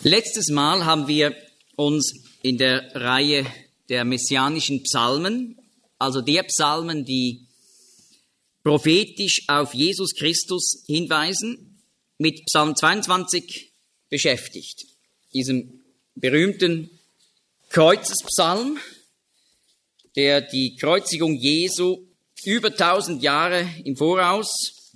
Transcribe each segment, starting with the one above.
Letztes Mal haben wir uns in der Reihe der messianischen Psalmen, also der Psalmen, die prophetisch auf Jesus Christus hinweisen, mit Psalm 22 beschäftigt. Diesem berühmten Kreuzespsalm, der die Kreuzigung Jesu über 1000 Jahre im Voraus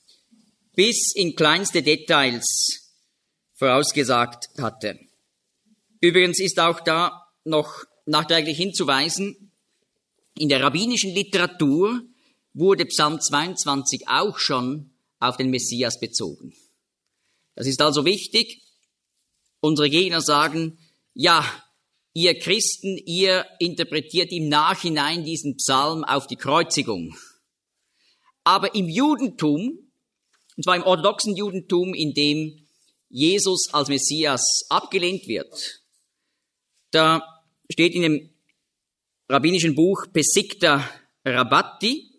bis in kleinste Details vorausgesagt hatte. Übrigens ist auch da noch nachträglich hinzuweisen, in der rabbinischen Literatur wurde Psalm 22 auch schon auf den Messias bezogen. Das ist also wichtig. Unsere Gegner sagen, ja, ihr Christen, ihr interpretiert im Nachhinein diesen Psalm auf die Kreuzigung. Aber im Judentum, und zwar im orthodoxen Judentum, in dem Jesus als Messias abgelehnt wird, da steht in dem rabbinischen Buch Pesikta Rabbati,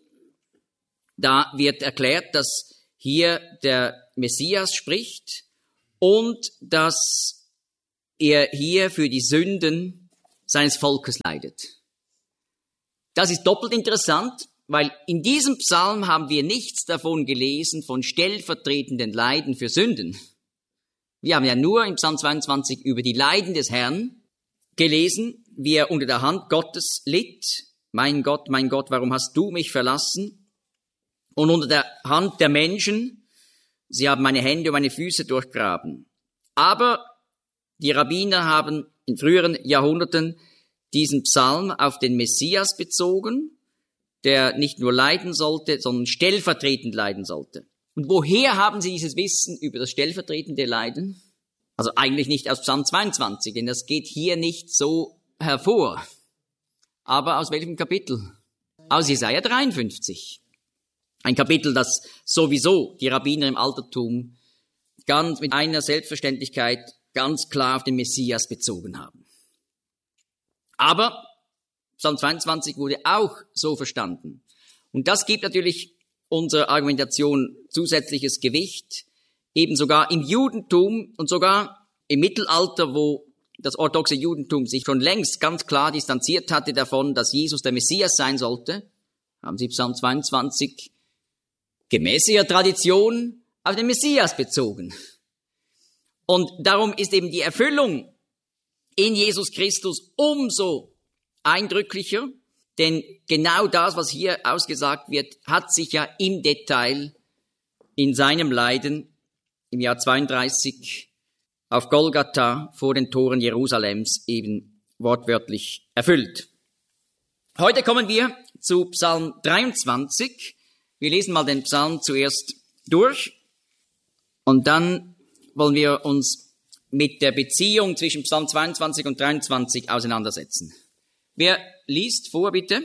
da wird erklärt, dass hier der Messias spricht und dass er hier für die Sünden seines Volkes leidet. Das ist doppelt interessant, weil in diesem Psalm haben wir nichts davon gelesen, von stellvertretenden Leiden für Sünden. Wir haben ja nur im Psalm 22 über die Leiden des Herrn gelesen, wie er unter der Hand Gottes litt. Mein Gott, warum hast du mich verlassen? Und unter der Hand der Menschen, sie haben meine Hände und meine Füße durchgraben. Aber die Rabbiner haben in früheren Jahrhunderten diesen Psalm auf den Messias bezogen, der nicht nur leiden sollte, sondern stellvertretend leiden sollte. Und woher haben sie dieses Wissen über das stellvertretende Leiden? Also eigentlich nicht aus Psalm 22, denn das geht hier nicht so hervor. Aber aus welchem Kapitel? Aus Jesaja 53. Ein Kapitel, das sowieso die Rabbiner im Altertum ganz mit einer Selbstverständlichkeit ganz klar auf den Messias bezogen haben. Aber Psalm 22 wurde auch so verstanden. Und das gibt natürlich unserer Argumentation zusätzliches Gewicht, eben sogar im Judentum und sogar im Mittelalter, wo das orthodoxe Judentum sich schon längst ganz klar distanziert hatte davon, dass Jesus der Messias sein sollte, haben sie Psalm 22 gemäß ihrer Tradition auf den Messias bezogen. Und darum ist eben die Erfüllung in Jesus Christus umso eindrücklicher, denn genau das, was hier ausgesagt wird, hat sich ja im Detail in seinem Leiden im Jahr 32 auf Golgatha vor den Toren Jerusalems eben wortwörtlich erfüllt. Heute kommen wir zu Psalm 23. Wir lesen mal den Psalm zuerst durch und dann wollen wir uns mit der Beziehung zwischen Psalm 22 und 23 auseinandersetzen. Wer liest vor, bitte?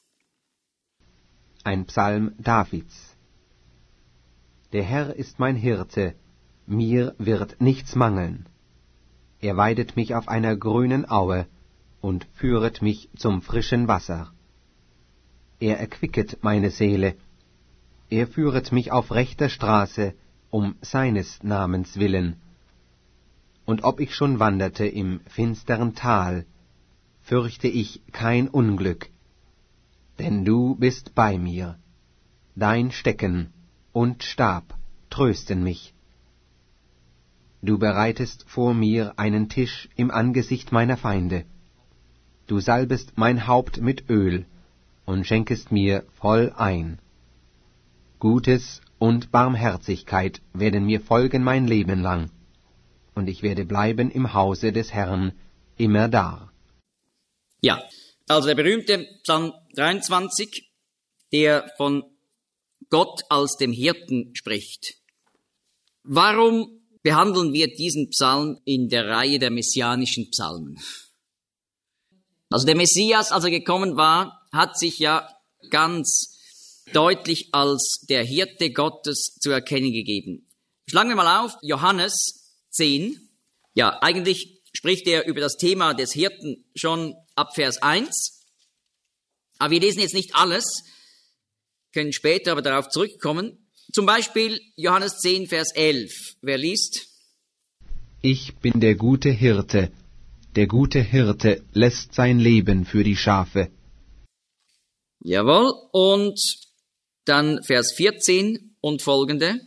Ein Psalm Davids. Der Herr ist mein Hirte, mir wird nichts mangeln. Er weidet mich auf einer grünen Aue und führet mich zum frischen Wasser. Er erquicket meine Seele. Er führet mich auf rechter Straße, um seines Namens willen. Und ob ich schon wanderte im finsteren Tal, fürchte ich kein Unglück, denn du bist bei mir. Dein Stecken und Stab trösten mich. Du bereitest vor mir einen Tisch im Angesicht meiner Feinde. Du salbest mein Haupt mit Öl und schenkest mir voll ein. Gutes und Barmherzigkeit werden mir folgen mein Leben lang, und ich werde bleiben im Hause des Herrn immerdar. Ja, also der berühmte Psalm 23, der von Gott als dem Hirten spricht. Warum behandeln wir diesen Psalm in der Reihe der messianischen Psalmen? Also der Messias, als er gekommen war, hat sich ja ganz deutlich als der Hirte Gottes zu erkennen gegeben. Schlagen wir mal auf, Johannes 10. Ja, eigentlich spricht er über das Thema des Hirten schon ab Vers 1. Aber wir lesen jetzt nicht alles, können später aber darauf zurückkommen. Zum Beispiel Johannes 10, Vers 11. Wer liest? Ich bin der gute Hirte lässt sein Leben für die Schafe. Jawohl, und dann Vers 14 und folgende.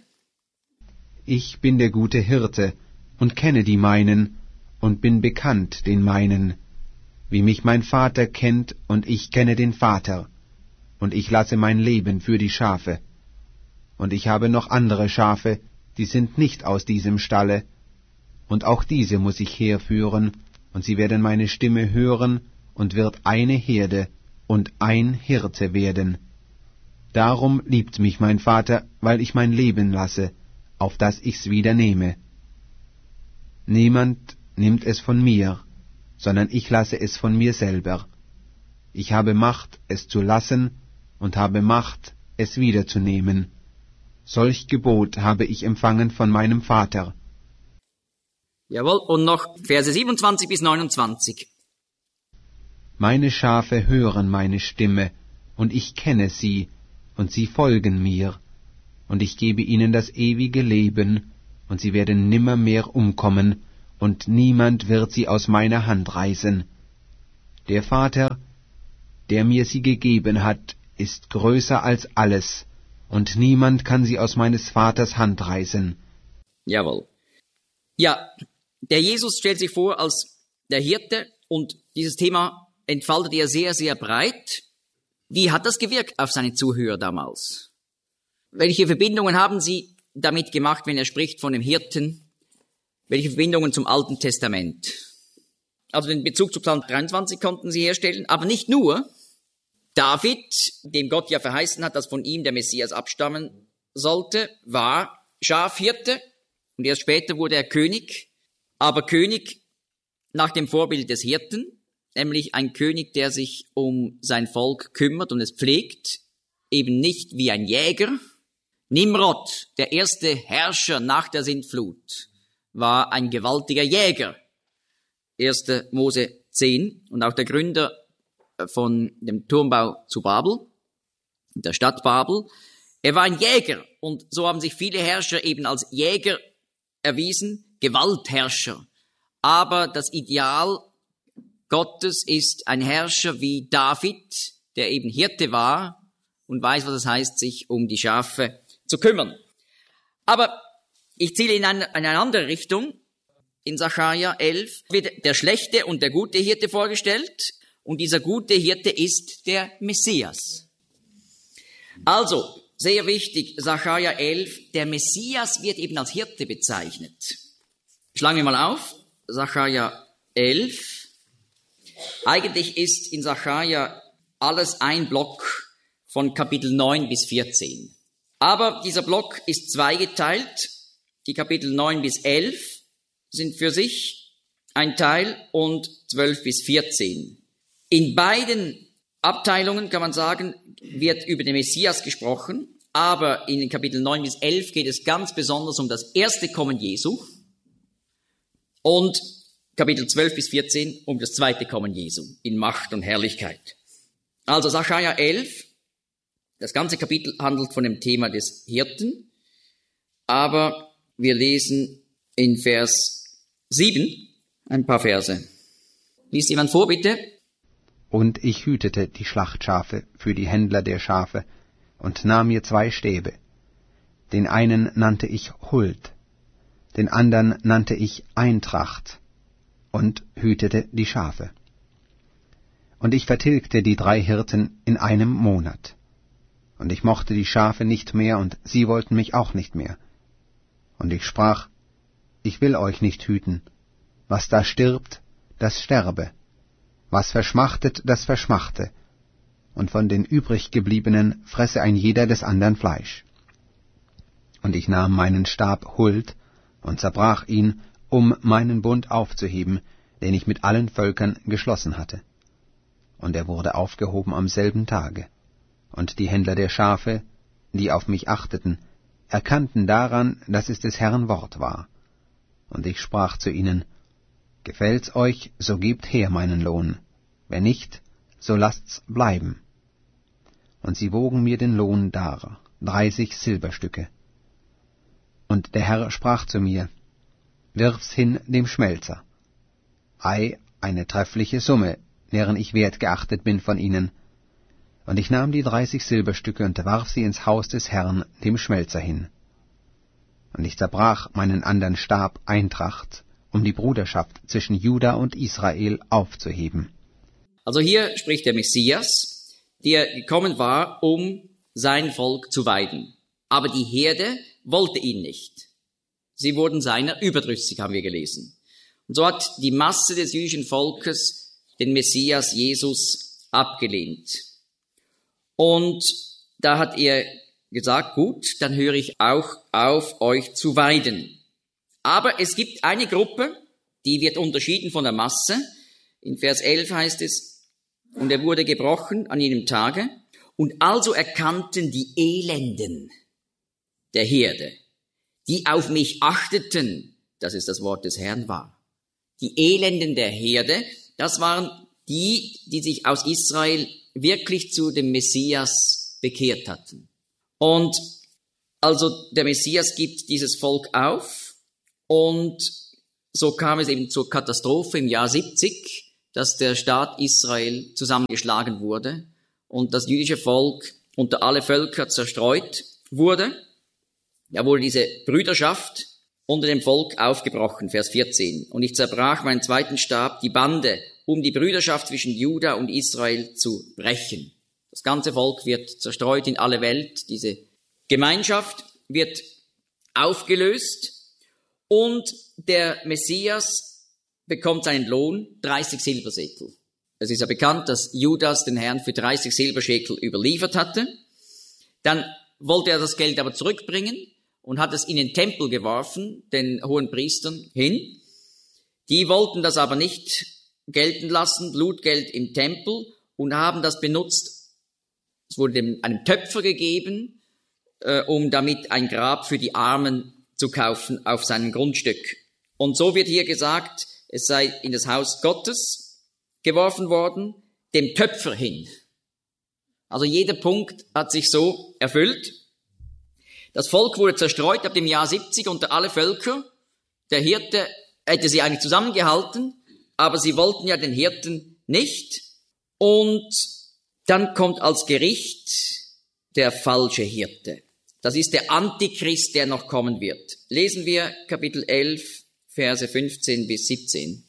Ich bin der gute Hirte und kenne die meinen und bin bekannt den meinen, wie mich mein Vater kennt und ich kenne den Vater, und ich lasse mein Leben für die Schafe. Und ich habe noch andere Schafe, die sind nicht aus diesem Stalle, und auch diese muß ich herführen, und sie werden meine Stimme hören, und wird eine Herde und ein Hirte werden. Darum liebt mich mein Vater, weil ich mein Leben lasse, auf dass ich's wieder nehme. Niemand nimmt es von mir, sondern ich lasse es von mir selber. Ich habe Macht, es zu lassen, und habe Macht, es wiederzunehmen. Solch Gebot habe ich empfangen von meinem Vater. Jawohl, und noch Verse 27 bis 29. Meine Schafe hören meine Stimme, und ich kenne sie, und sie folgen mir, und ich gebe ihnen das ewige Leben, und sie werden nimmermehr umkommen, und niemand wird sie aus meiner Hand reißen. Der Vater, der mir sie gegeben hat, ist größer als alles, und niemand kann sie aus meines Vaters Hand reißen. Jawohl. Ja, der Jesus stellt sich vor als der Hirte, und dieses Thema entfaltet er sehr, sehr breit. Wie hat das gewirkt auf seine Zuhörer damals? Welche Verbindungen haben Sie damit gemacht, wenn er spricht von dem Hirten? Welche Verbindungen zum Alten Testament? Also den Bezug zu Psalm 23 konnten Sie herstellen, aber nicht nur. David, dem Gott ja verheißen hat, dass von ihm der Messias abstammen sollte, war Schafhirte, und erst später wurde er König, aber König nach dem Vorbild des Hirten, nämlich ein König, der sich um sein Volk kümmert und es pflegt, eben nicht wie ein Jäger. Nimrod, der erste Herrscher nach der Sintflut, war ein gewaltiger Jäger. 1. Mose 10, und auch der Gründer von dem Turmbau zu Babel, der Stadt Babel. Er war ein Jäger, und so haben sich viele Herrscher eben als Jäger erwiesen, Gewaltherrscher. Aber das Ideal Gottes ist ein Herrscher wie David, der eben Hirte war und weiß, was es heißt, sich um die Schafe zu kümmern. Aber ich ziele in eine andere Richtung. In Sacharja 11 wird der schlechte und der gute Hirte vorgestellt, und dieser gute Hirte ist der Messias. Also, sehr wichtig, Sacharja 11, der Messias wird eben als Hirte bezeichnet. Schlagen wir mal auf, Sacharja 11. Eigentlich ist in Sacharja alles ein Block von Kapitel 9 bis 14. Aber dieser Block ist zweigeteilt. Die Kapitel 9 bis 11 sind für sich ein Teil und 12 bis 14. In beiden Abteilungen, kann man sagen, wird über den Messias gesprochen, aber in den Kapitel 9 bis 11 geht es ganz besonders um das erste Kommen Jesu und Kapitel 12 bis 14 um das zweite Kommen Jesu in Macht und Herrlichkeit. Also Sacharja 11, das ganze Kapitel handelt von dem Thema des Hirten, aber wir lesen in Vers 7 ein paar Verse. Liest jemand vor, bitte? Und ich hütete die Schlachtschafe für die Händler der Schafe und nahm mir 2 Stäbe. Den einen nannte ich Huld, den anderen nannte ich Eintracht, und hütete die Schafe. Und ich vertilgte die 3 Hirten in einem Monat. Und ich mochte die Schafe nicht mehr, und sie wollten mich auch nicht mehr. Und ich sprach, ich will euch nicht hüten. Was da stirbt, das sterbe. Was verschmachtet, das verschmachte. Und von den übriggebliebenen fresse ein jeder des andern Fleisch. Und ich nahm meinen Stab Huld und zerbrach ihn, um meinen Bund aufzuheben, den ich mit allen Völkern geschlossen hatte. Und er wurde aufgehoben am selben Tage. Und die Händler der Schafe, die auf mich achteten, erkannten daran, dass es des Herrn Wort war. Und ich sprach zu ihnen, gefällt's euch, so gebt her meinen Lohn, wenn nicht, so lasst's bleiben. Und sie wogen mir den Lohn dar, 30 Silberstücke. Und der Herr sprach zu mir, wirf's hin dem Schmelzer. Ei, eine treffliche Summe, deren ich wert geachtet bin von ihnen. Und ich nahm die 30 Silberstücke und warf sie ins Haus des Herrn, dem Schmelzer, hin. Und ich zerbrach meinen andern Stab Eintracht, um die Bruderschaft zwischen Juda und Israel aufzuheben. Also hier spricht der Messias, der gekommen war, um sein Volk zu weiden. Aber die Herde wollte ihn nicht. Sie wurden seiner überdrüssig, haben wir gelesen. Und so hat die Masse des jüdischen Volkes den Messias Jesus abgelehnt. Und da hat er gesagt, gut, dann höre ich auch auf, euch zu weiden. Aber es gibt eine Gruppe, die wird unterschieden von der Masse. In Vers 11 heißt es, und er wurde gebrochen an jenem Tage, und also erkannten die Elenden der Herde, die auf mich achteten, dass es das Wort des Herrn war. Die Elenden der Herde, das waren die, die sich aus Israel wirklich zu dem Messias bekehrt hatten. Und also der Messias gibt dieses Volk auf und so kam es eben zur Katastrophe im Jahr 70, dass der Staat Israel zusammengeschlagen wurde und das jüdische Volk unter alle Völker zerstreut wurde. Da wurde diese Brüderschaft unter dem Volk aufgebrochen, Vers 14. Und ich zerbrach meinen zweiten Stab, die Bande, um die Brüderschaft zwischen Juda und Israel zu brechen. Das ganze Volk wird zerstreut in alle Welt. Diese Gemeinschaft wird aufgelöst und der Messias bekommt seinen Lohn, 30 Silbersekel. Es ist ja bekannt, dass Judas den Herrn für 30 Silberschekel überliefert hatte. Dann wollte er das Geld aber zurückbringen und hat es in den Tempel geworfen, den hohen Priestern hin. Die wollten das aber nicht gelten lassen, Blutgeld im Tempel, und haben das benutzt. Es wurde einem Töpfer gegeben, um damit ein Grab für die Armen zu kaufen auf seinem Grundstück. Und so wird hier gesagt, es sei in das Haus Gottes geworfen worden, dem Töpfer hin. Also jeder Punkt hat sich so erfüllt. Das Volk wurde zerstreut ab dem Jahr 70 unter alle Völker. Der Hirte hätte sie eigentlich zusammengehalten, aber sie wollten ja den Hirten nicht. Und dann kommt als Gericht der falsche Hirte. Das ist der Antichrist, der noch kommen wird. Lesen wir Kapitel 11, Verse 15 bis 17.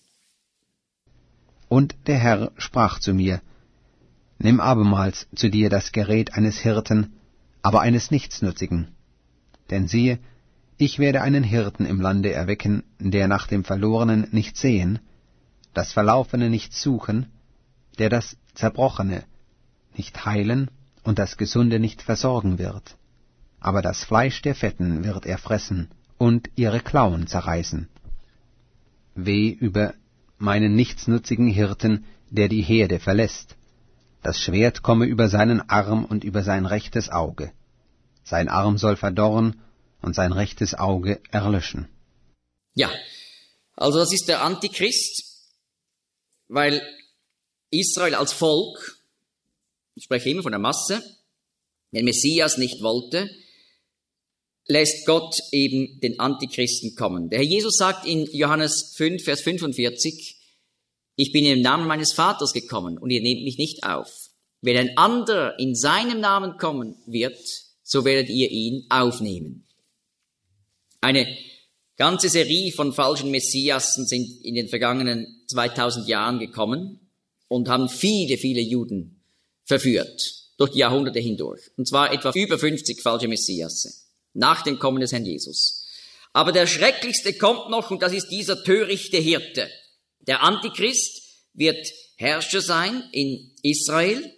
Und der Herr sprach zu mir, nimm abermals zu dir das Gerät eines Hirten, aber eines Nichtsnutzigen. Denn siehe, ich werde einen Hirten im Lande erwecken, der nach dem Verlorenen nicht sehen, das Verlaufene nicht suchen, der das Zerbrochene nicht heilen und das Gesunde nicht versorgen wird. Aber das Fleisch der Fetten wird er fressen und ihre Klauen zerreißen. Weh über meinen nichtsnutzigen Hirten, der die Herde verlässt. Das Schwert komme über seinen Arm und über sein rechtes Auge. Sein Arm soll verdorren und sein rechtes Auge erlöschen. Ja, also das ist der Antichrist, weil Israel als Volk, ich spreche immer von der Masse, den Messias nicht wollte, lässt Gott eben den Antichristen kommen. Der Herr Jesus sagt in Johannes 5, Vers 45, ich bin im Namen meines Vaters gekommen und ihr nehmt mich nicht auf. Wenn ein anderer in seinem Namen kommen wird, so werdet ihr ihn aufnehmen. Eine ganze Serie von falschen Messiasen sind in den vergangenen 2000 Jahren gekommen und haben viele, viele Juden verführt, durch die Jahrhunderte hindurch. Und zwar etwa über 50 falsche Messiasen nach dem Kommen des Herrn Jesus. Aber der Schrecklichste kommt noch, und das ist dieser törichte Hirte. Der Antichrist wird Herrscher sein in Israel,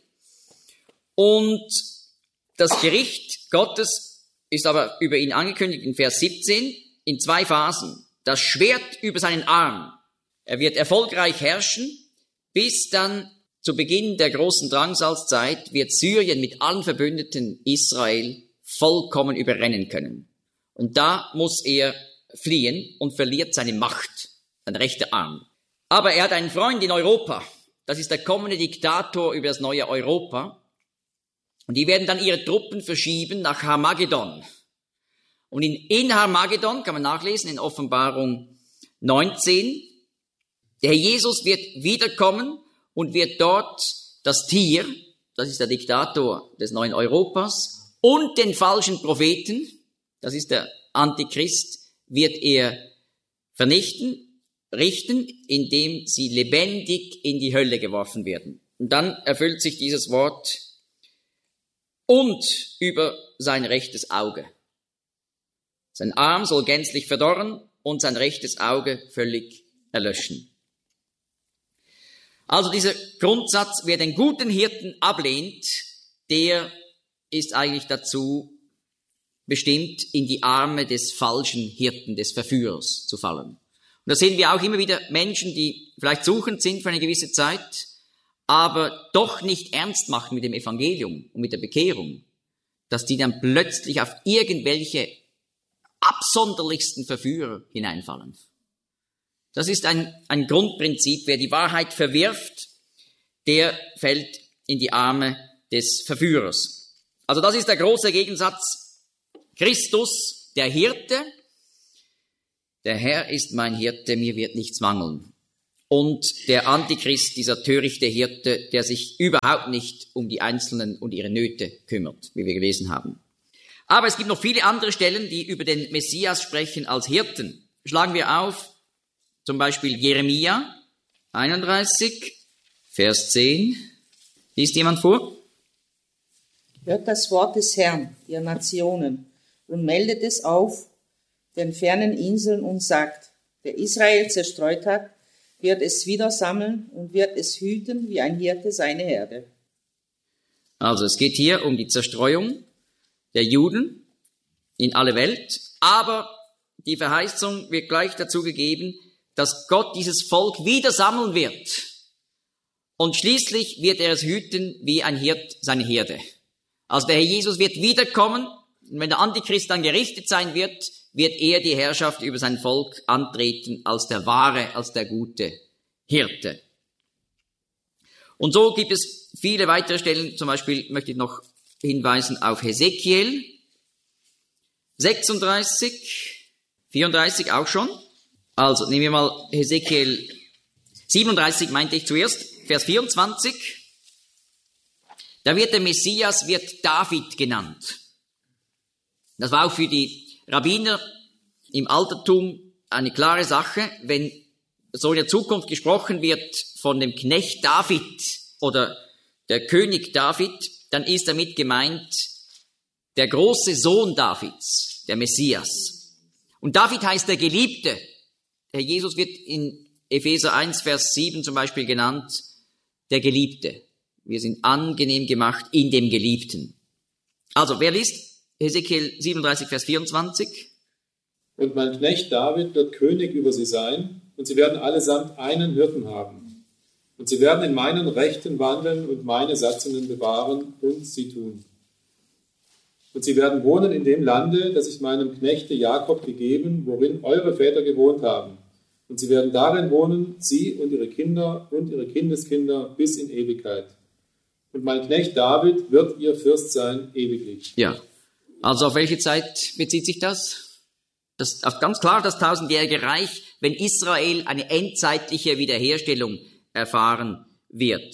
und das Gericht Gottes ist aber über ihn angekündigt in Vers 17 in 2 Phasen. Das Schwert über seinen Arm. Er wird erfolgreich herrschen, bis dann zu Beginn der großen Drangsalzzeit wird Syrien mit allen Verbündeten Israel vollkommen überrennen können. Und da muss er fliehen und verliert seine Macht, sein rechter Arm. Aber er hat einen Freund in Europa. Das ist der kommende Diktator über das neue Europa. Und die werden dann ihre Truppen verschieben nach Harmagedon. Und in Harmagedon, kann man nachlesen in Offenbarung 19, der Herr Jesus wird wiederkommen und wird dort das Tier, das ist der Diktator des neuen Europas, und den falschen Propheten, das ist der Antichrist, wird er vernichten, richten, indem sie lebendig in die Hölle geworfen werden. Und dann erfüllt sich dieses Wort und über sein rechtes Auge. Sein Arm soll gänzlich verdorren und sein rechtes Auge völlig erlöschen. Also dieser Grundsatz, wer den guten Hirten ablehnt, der ist eigentlich dazu bestimmt, in die Arme des falschen Hirten, des Verführers zu fallen. Und da sehen wir auch immer wieder Menschen, die vielleicht suchend sind für eine gewisse Zeit, aber doch nicht ernst machen mit dem Evangelium und mit der Bekehrung, dass die dann plötzlich auf irgendwelche absonderlichsten Verführer hineinfallen. Das ist ein Grundprinzip. Wer die Wahrheit verwirft, der fällt in die Arme des Verführers. Also das ist der große Gegensatz. Christus, der Hirte. Der Herr ist mein Hirte, mir wird nichts mangeln. Und der Antichrist, dieser törichte Hirte, der sich überhaupt nicht um die Einzelnen und ihre Nöte kümmert, wie wir gelesen haben. Aber es gibt noch viele andere Stellen, die über den Messias sprechen als Hirten. Schlagen wir auf, zum Beispiel Jeremia 31, Vers 10. Liest jemand vor? Hört das Wort des Herrn, ihr Nationen, und meldet es auf den fernen Inseln und sagt, der Israel zerstreut hat, wird es wieder sammeln und wird es hüten, wie ein Hirte seine Herde. Also es geht hier um die Zerstreuung der Juden in alle Welt, aber die Verheißung wird gleich dazu gegeben, dass Gott dieses Volk wieder sammeln wird. Und schließlich wird er es hüten wie ein Hirt seine Herde. Also der Herr Jesus wird wiederkommen, und wenn der Antichrist dann gerichtet sein wird, wird er die Herrschaft über sein Volk antreten als der wahre, als der gute Hirte. Und so gibt es viele weitere Stellen, zum Beispiel möchte ich noch hinweisen auf Hesekiel 36, 34 auch schon. Also nehmen wir mal Hesekiel 37, meinte ich zuerst, Vers 24. Da wird der Messias, wird David genannt. Das war auch für die Rabbiner im Altertum eine klare Sache, wenn so in der Zukunft gesprochen wird von dem Knecht David oder der König David, dann ist damit gemeint der große Sohn Davids, der Messias. Und David heißt der Geliebte. Der Jesus wird in Epheser 1, Vers 7 zum Beispiel genannt, der Geliebte. Wir sind angenehm gemacht in dem Geliebten. Also, wer liest Hesekiel 37, Vers 24? Und mein Knecht David wird König über sie sein, und sie werden allesamt einen Hirten haben. Und sie werden in meinen Rechten wandeln und meine Satzungen bewahren und sie tun. Und sie werden wohnen in dem Lande, das ich meinem Knechte Jakob gegeben, worin eure Väter gewohnt haben. Und sie werden darin wohnen, sie und ihre Kinder und ihre Kindeskinder bis in Ewigkeit. Und mein Knecht David wird ihr Fürst sein ewiglich. Ja, also auf welche Zeit bezieht sich das? Das ist ganz klar das tausendjährige Reich, wenn Israel eine endzeitliche Wiederherstellung erfahren wird.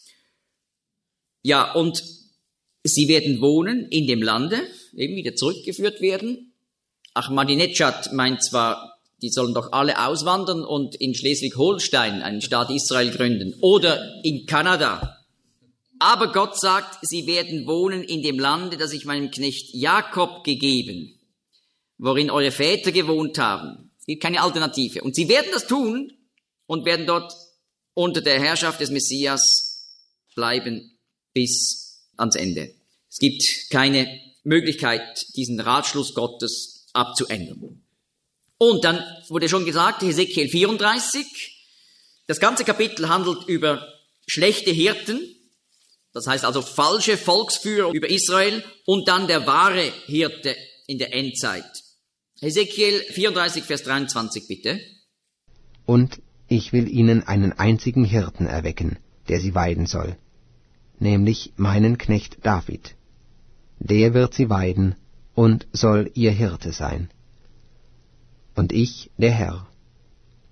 Ja, und sie werden wohnen in dem Lande, eben wieder zurückgeführt werden. Ahmadinejad meint zwar, die sollen doch alle auswandern und in Schleswig-Holstein einen Staat Israel gründen oder in Kanada. Aber Gott sagt, sie werden wohnen in dem Lande, das ich meinem Knecht Jakob gegeben, worin eure Väter gewohnt haben. Es gibt keine Alternative. Und sie werden das tun und werden dort unter der Herrschaft des Messias bleiben bis ans Ende. Es gibt keine Möglichkeit, diesen Ratschluss Gottes abzuändern. Und dann wurde schon gesagt, Hesekiel 34, das ganze Kapitel handelt über schlechte Hirten, das heißt also falsche Volksführer über Israel und dann der wahre Hirte in der Endzeit. Hesekiel 34, Vers 23 bitte. Und ich will ihnen einen einzigen Hirten erwecken, der sie weiden soll, nämlich meinen Knecht David. Der wird sie weiden und soll ihr Hirte sein. Und ich, der Herr,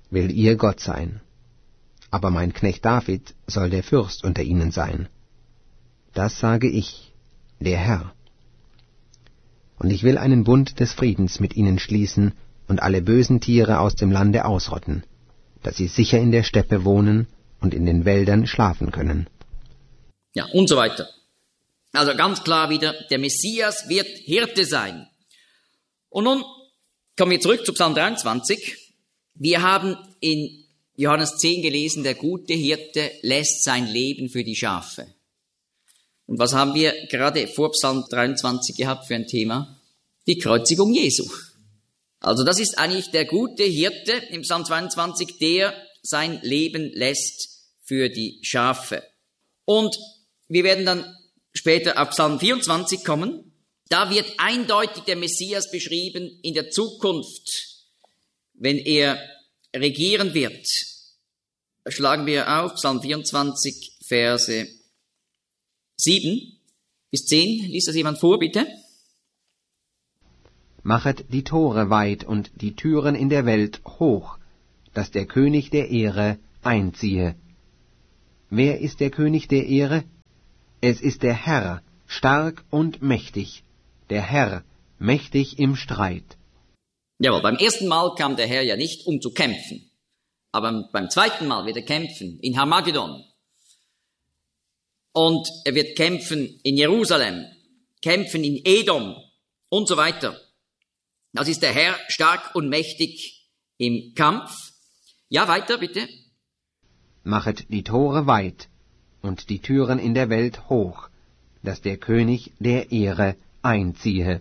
will ihr Gott sein. Aber mein Knecht David soll der Fürst unter ihnen sein. Das sage ich, der Herr. Und ich will einen Bund des Friedens mit ihnen schließen und alle bösen Tiere aus dem Lande ausrotten, dass sie sicher in der Steppe wohnen und in den Wäldern schlafen können. Ja, und so weiter. Also ganz klar wieder, der Messias wird Hirte sein. Und nun kommen wir zurück zu Psalm 23. Wir haben in Johannes 10 gelesen, der gute Hirte lässt sein Leben für die Schafe. Und was haben wir gerade vor Psalm 23 gehabt für ein Thema? Die Kreuzigung Jesu. Also das ist eigentlich der gute Hirte im Psalm 22, der sein Leben lässt für die Schafe. Und wir werden dann später auf Psalm 24 kommen. Da wird eindeutig der Messias beschrieben in der Zukunft, wenn er regieren wird. Schlagen wir auf Psalm 24, Verse 7 bis 10. Liest das jemand vor, bitte? Machet die Tore weit und die Türen in der Welt hoch, dass der König der Ehre einziehe. Wer ist der König der Ehre? Es ist der Herr, stark und mächtig, der Herr, mächtig im Streit. Jawohl, beim ersten Mal kam der Herr ja nicht, um zu kämpfen. Aber beim zweiten Mal wird er kämpfen, in Harmagedon. Und er wird kämpfen in Jerusalem, kämpfen in Edom und so weiter. Das ist der Herr stark und mächtig im Kampf. Ja, weiter bitte. Machet die Tore weit und die Türen in der Welt hoch, dass der König der Ehre einziehe.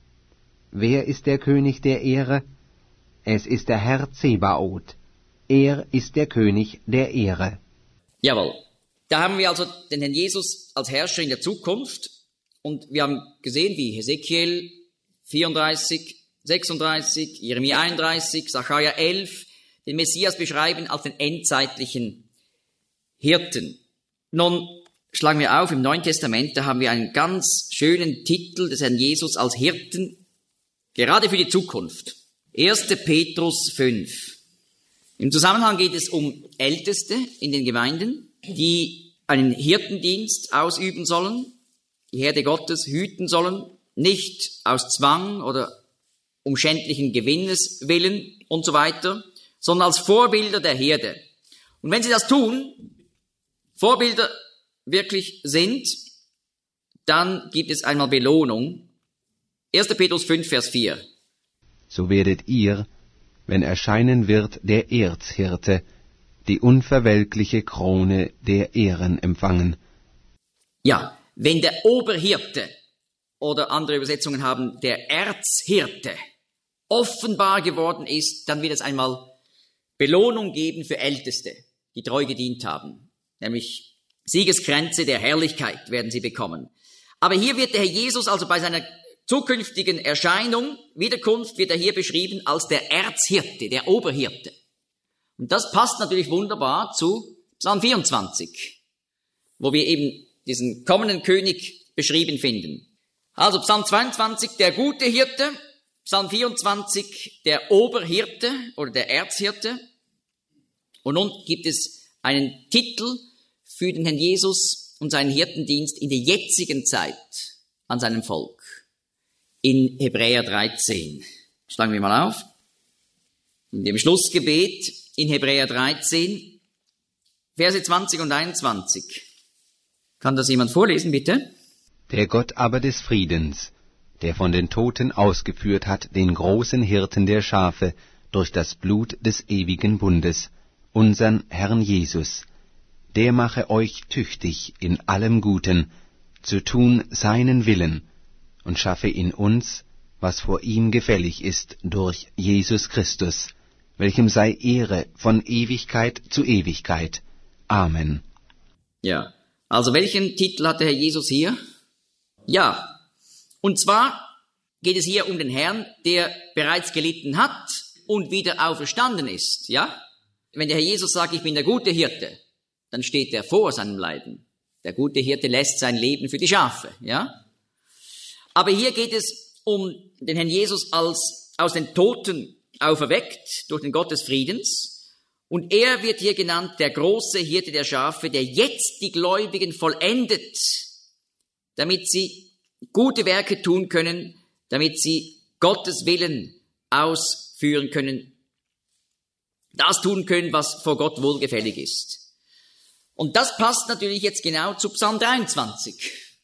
Wer ist der König der Ehre? Es ist der Herr Zebaoth. Er ist der König der Ehre. Jawohl. Da haben wir also den Herrn Jesus als Herrscher in der Zukunft. Und wir haben gesehen, wie Hesekiel 34, 36, Jeremia 31, Sacharja 11 den Messias beschreiben als den endzeitlichen Hirten. Nun schlagen wir auf im Neuen Testament, da haben wir einen ganz schönen Titel des Herrn Jesus als Hirten, gerade für die Zukunft. 1. Petrus 5. Im Zusammenhang geht es um Älteste in den Gemeinden, die einen Hirtendienst ausüben sollen, die Herde Gottes hüten sollen, nicht aus Zwang oder um schändlichen Gewinnes willen und so weiter, sondern als Vorbilder der Herde. Und wenn sie das tun, Vorbilder wirklich sind, dann gibt es einmal Belohnung. 1. Petrus 5, Vers 4. So werdet ihr, wenn erscheinen wird der Erzhirte, die unverwelkliche Krone der Ehren empfangen. Ja, wenn der Oberhirte oder andere Übersetzungen haben, der Erzhirte offenbar geworden ist, dann wird es einmal Belohnung geben für Älteste, die treu gedient haben. Nämlich Siegeskränze der Herrlichkeit werden sie bekommen. Aber hier wird der Herr Jesus also bei seiner zukünftigen Erscheinung, Wiederkunft, wird er hier beschrieben als der Erzhirte, der Oberhirte. Und das passt natürlich wunderbar zu Psalm 24, wo wir eben diesen kommenden König beschrieben finden. Also Psalm 22, der gute Hirte, Psalm 24, der Oberhirte oder der Erzhirte. Und nun gibt es einen Titel für den Herrn Jesus und seinen Hirtendienst in der jetzigen Zeit an seinem Volk. In Hebräer 13. Schlagen wir mal auf. In dem Schlussgebet in Hebräer 13, Verse 20 und 21. Kann das jemand vorlesen, bitte? Der Gott aber des Friedens, der von den Toten ausgeführt hat den großen Hirten der Schafe durch das Blut des ewigen Bundes, unsern Herrn Jesus, der mache euch tüchtig in allem Guten, zu tun seinen Willen, und schaffe in uns, was vor ihm gefällig ist, durch Jesus Christus, welchem sei Ehre von Ewigkeit zu Ewigkeit. Amen. Ja, also welchen Titel hat der Herr Jesus hier? Ja, und zwar geht es hier um den Herrn, der bereits gelitten hat und wieder auferstanden ist, ja? Wenn der Herr Jesus sagt, ich bin der gute Hirte, dann steht er vor seinem Leiden. Der gute Hirte lässt sein Leben für die Schafe, ja? Aber hier geht es um den Herrn Jesus als aus den Toten auferweckt durch den Gott des Friedens Und er wird hier genannt, der große Hirte der Schafe, der jetzt die Gläubigen vollendet, damit sie gute Werke tun können, damit sie Gottes Willen ausführen können, das tun können, was vor Gott wohlgefällig ist. Und das passt natürlich jetzt genau zu Psalm 23.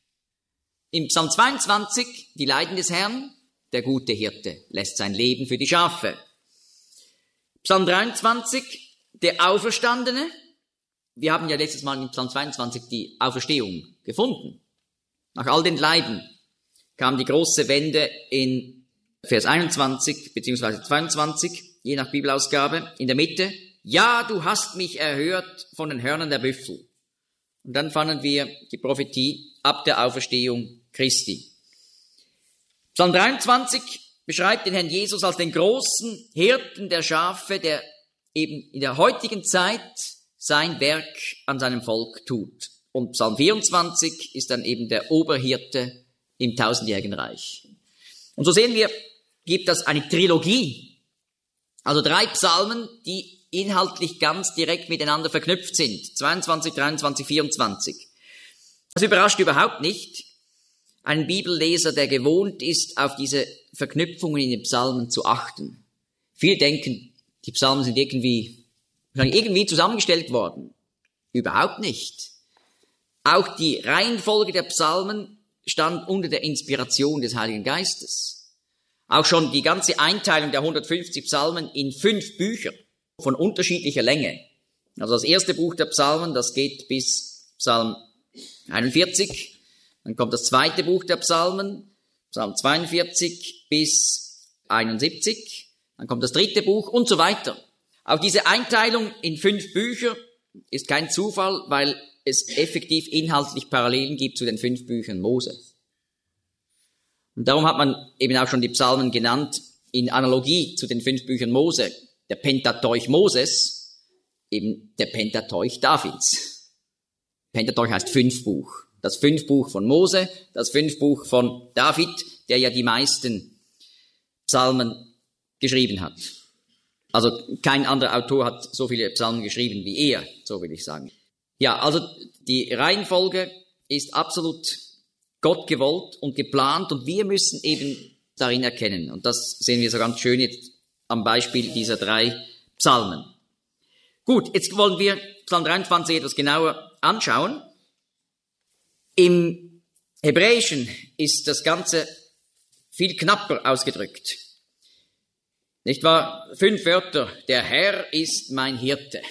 Im Psalm 22, die Leiden des Herrn, der gute Hirte lässt sein Leben für die Schafe. Psalm 23, der Auferstandene. Wir haben ja letztes Mal in Psalm 22 die Auferstehung gefunden. Nach all den Leiden kam die große Wende in Vers 21 bzw. 22, je nach Bibelausgabe, in der Mitte. Ja, du hast mich erhört von den Hörnern der Büffel. Und dann fanden wir die Prophetie ab der Auferstehung Christi. Psalm 23 beschreibt den Herrn Jesus als den großen Hirten der Schafe, der eben in der heutigen Zeit sein Werk an seinem Volk tut. Und Psalm 24 ist dann eben der Oberhirte im tausendjährigen Reich. Und so sehen wir, gibt es eine Trilogie, also 3 Psalmen, die inhaltlich ganz direkt miteinander verknüpft sind. 22, 23, 24. Das überrascht überhaupt nicht einen Bibelleser, der gewohnt ist, auf diese Verknüpfungen in den Psalmen zu achten. Viele denken, die Psalmen sind irgendwie zusammengestellt worden. Überhaupt nicht. Auch die Reihenfolge der Psalmen stand unter der Inspiration des Heiligen Geistes. Auch schon die ganze Einteilung der 150 Psalmen in 5 Bücher von unterschiedlicher Länge. Also das erste Buch der Psalmen, das geht bis Psalm 41. Dann kommt das zweite Buch der Psalmen, Psalm 42 bis 71. Dann kommt das dritte Buch und so weiter. Auch diese Einteilung in 5 Bücher ist kein Zufall, weil es effektiv inhaltlich Parallelen gibt zu den 5 Büchern Mose. Und darum hat man eben auch schon die Psalmen genannt in Analogie zu den 5 Büchern Mose. Der Pentateuch Moses, eben der Pentateuch Davids. Pentateuch heißt 5 Buch. Das 5 Buch von Mose, das 5 Buch von David, der ja die meisten Psalmen geschrieben hat. Also kein anderer Autor hat so viele Psalmen geschrieben wie er, so will ich sagen. Ja, also die Reihenfolge ist absolut Gott gewollt und geplant und wir müssen eben darin erkennen. Und das sehen wir so ganz schön jetzt am Beispiel dieser 3 Psalmen. Gut, jetzt wollen wir Psalm 23 etwas genauer anschauen. Im Hebräischen ist das Ganze viel knapper ausgedrückt. Nicht wahr? 5 Wörter. Der Herr ist mein Hirte.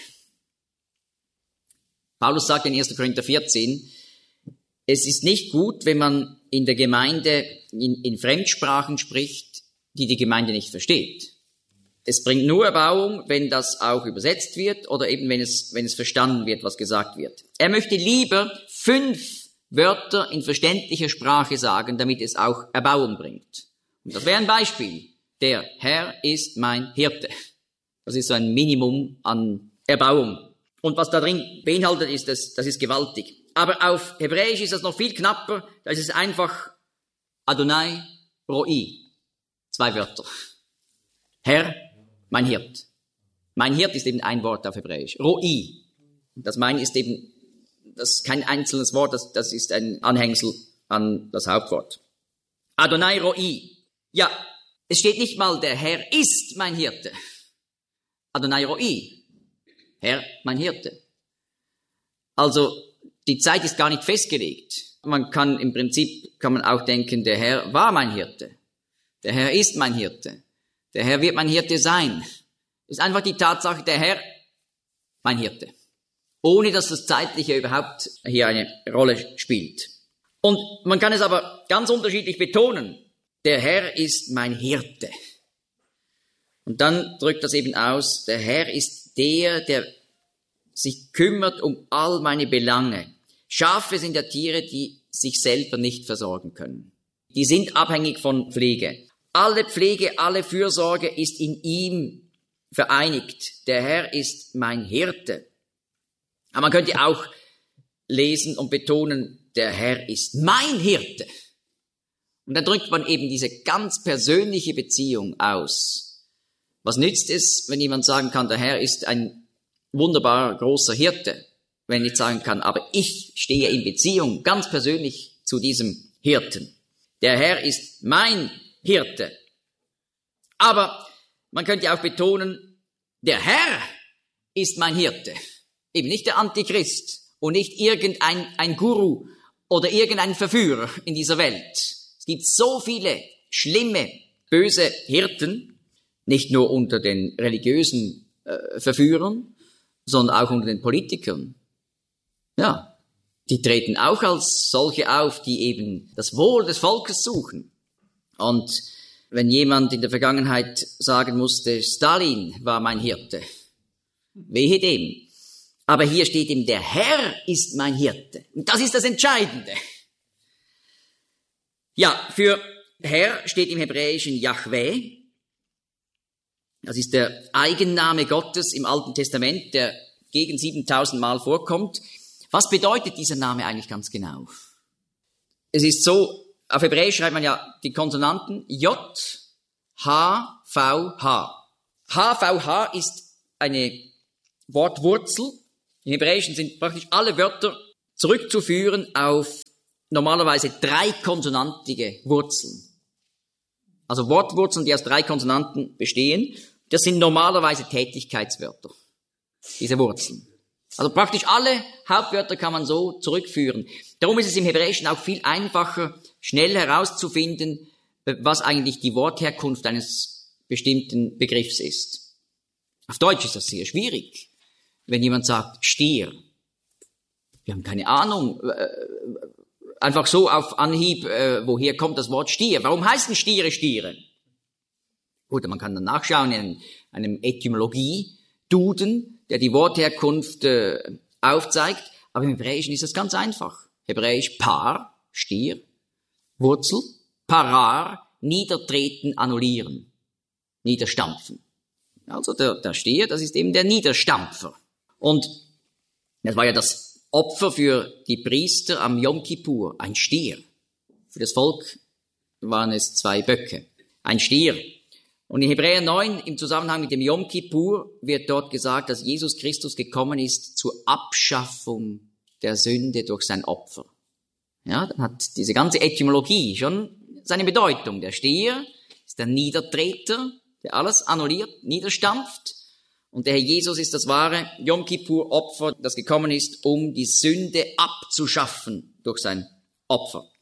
Paulus sagt in 1. Korinther 14, es ist nicht gut, wenn man in der Gemeinde in Fremdsprachen spricht, die Gemeinde nicht versteht. Es bringt nur Erbauung, wenn das auch übersetzt wird oder eben wenn es verstanden wird, was gesagt wird. Er möchte lieber 5 Wörter in verständlicher Sprache sagen, damit es auch Erbauung bringt. Und das wäre ein Beispiel. Der Herr ist mein Hirte. Das ist so ein Minimum an Erbauung. Und was da drin beinhaltet ist, das ist gewaltig. Aber auf Hebräisch ist das noch viel knapper. Da ist es einfach Adonai Roi. 2 Wörter. Herr, mein Hirt. Mein Hirt ist eben ein Wort auf Hebräisch. Roi. Das mein ist eben, das ist kein einzelnes Wort, das ist ein Anhängsel an das Hauptwort. Adonai Roi. Ja, es steht nicht mal, der Herr ist mein Hirte. Adonai Roi. Herr, mein Hirte. Also, die Zeit ist gar nicht festgelegt. Im Prinzip kann man auch denken, der Herr war mein Hirte. Der Herr ist mein Hirte. Der Herr wird mein Hirte sein. Ist einfach die Tatsache, der Herr, mein Hirte. Ohne dass das Zeitliche überhaupt hier eine Rolle spielt. Und man kann es aber ganz unterschiedlich betonen. Der Herr ist mein Hirte. Und dann drückt das eben aus, der Herr ist der sich kümmert um all meine Belange. Schafe sind ja Tiere, die sich selber nicht versorgen können. Die sind abhängig von Pflege. Alle Pflege, alle Fürsorge ist in ihm vereinigt. Der Herr ist mein Hirte. Aber man könnte auch lesen und betonen, der Herr ist mein Hirte. Und dann drückt man eben diese ganz persönliche Beziehung aus. Was nützt es, wenn jemand sagen kann, der Herr ist ein wunderbar großer Hirte, wenn ich sagen kann, aber ich stehe in Beziehung ganz persönlich zu diesem Hirten. Der Herr ist mein Hirte. Aber man könnte auch betonen, der Herr ist mein Hirte. Eben nicht der Antichrist und nicht irgendein Guru oder irgendein Verführer in dieser Welt. Es gibt so viele schlimme, böse Hirten, nicht nur unter den religiösen Verführern, sondern auch unter den Politikern. Ja, die treten auch als solche auf, die eben das Wohl des Volkes suchen. Und wenn jemand in der Vergangenheit sagen musste, Stalin war mein Hirte, wehe dem. Aber hier steht ihm, der Herr ist mein Hirte. Und das ist das Entscheidende. Ja, für Herr steht im Hebräischen Yahweh. Das ist der Eigenname Gottes im Alten Testament, der gegen 7000 Mal vorkommt. Was bedeutet dieser Name eigentlich ganz genau? Es ist so, auf Hebräisch schreibt man ja die Konsonanten J, H, V, H. H, V, H ist eine Wortwurzel. Im Hebräischen sind praktisch alle Wörter zurückzuführen auf normalerweise 3 konsonantige Wurzeln. Also Wortwurzeln, die aus 3 Konsonanten bestehen. Das sind normalerweise Tätigkeitswörter, diese Wurzeln. Also praktisch alle Hauptwörter kann man so zurückführen. Darum ist es im Hebräischen auch viel einfacher, schnell herauszufinden, was eigentlich die Wortherkunft eines bestimmten Begriffs ist. Auf Deutsch ist das sehr schwierig. Wenn jemand sagt Stier, wir haben keine Ahnung, einfach so auf Anhieb, woher kommt das Wort Stier? Warum heißen Stiere Stiere? Gut, man kann dann nachschauen in einem Etymologie-Duden, der die Wortherkunft aufzeigt, aber im Hebräischen ist das ganz einfach. Hebräisch Par, Stier, Wurzel, Parar, niedertreten, annullieren, niederstampfen. Also der Stier, das ist eben der Niederstampfer. Und das war ja das Opfer für die Priester am Yom Kippur, ein Stier. Für das Volk waren es 2 Böcke, ein Stier. Und in Hebräer 9, im Zusammenhang mit dem Yom Kippur, wird dort gesagt, dass Jesus Christus gekommen ist zur Abschaffung der Sünde durch sein Opfer. Ja, dann hat diese ganze Etymologie schon seine Bedeutung. Der Stier ist der Niedertreter, der alles annulliert, niederstampft. Und der Herr Jesus ist das wahre Yom Kippur Opfer, das gekommen ist, um die Sünde abzuschaffen durch sein Opfer.